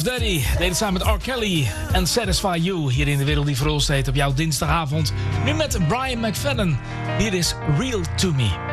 Daddy deed het samen met R. Kelly en Satisfy You hier in De Wereld Die Verhulst Heet op jouw dinsdagavond. Nu met Brian McFadden. Hier is Real To Me.